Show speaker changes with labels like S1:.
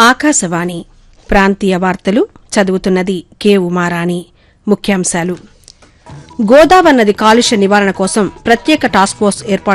S1: ఆకాశవాణి ప్రాంతీయ వార్తలు చదువుతున్నది కె ఉమారాణి. ముఖ్యాంశాలు: గోదావరి నది కాలుష్య నివారణ కోసం ప్రత్యేక టాస్క్ ఫోర్స్ ఏర్పాటు